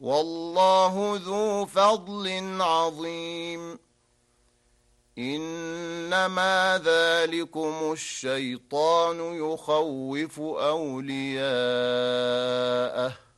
والله ذو فضل عظيم. إنما ذلكم الشيطان يخوف أولياءه